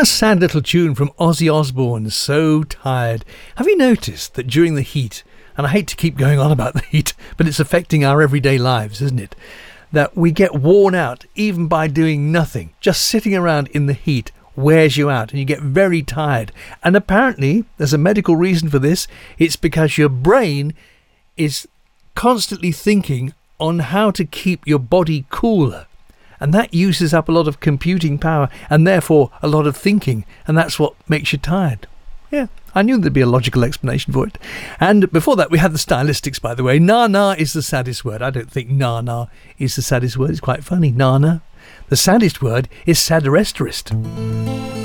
A sad little tune from Ozzy Osbourne, So Tired. Have you noticed that during the heat, and I hate to keep going on about the heat, but it's affecting our everyday lives, isn't it? That we get worn out even by doing nothing. Just sitting around in the heat wears you out and you get very tired. And apparently there's a medical reason for this. It's because your brain is constantly thinking on how to keep your body cooler. And that uses up a lot of computing power and therefore a lot of thinking. And that's what makes you tired. Yeah, I knew there'd be a logical explanation for it. And before that, we had the stylistics, by the way. Na-na is the saddest word. I don't think na-na is the saddest word. It's quite funny. Na-na. The saddest word is saderesterist.